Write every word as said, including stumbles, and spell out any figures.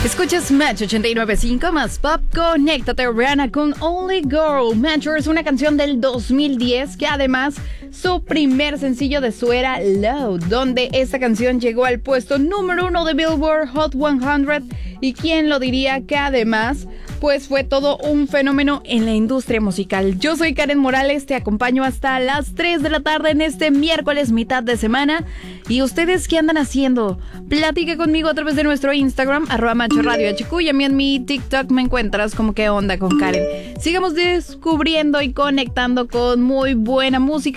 Escuchas Match ochenta y nueve punto cinco más pop. Conéctate, Rihanna con Only Girl. Match es una canción del dos mil diez que además su primer sencillo de su era Low, donde esta canción llegó al puesto número uno de Billboard Hot cien. Y quién lo diría que además pues fue todo un fenómeno en la industria musical. Yo soy Karen Morales, te acompaño hasta las tres de la tarde en este miércoles mitad de semana. ¿Y ustedes qué andan haciendo? Platica conmigo a través de nuestro Instagram, arroba macho radio H Q, y a mí en mi TikTok me encuentras como qué onda con Karen. Sigamos descubriendo y conectando con muy buena música.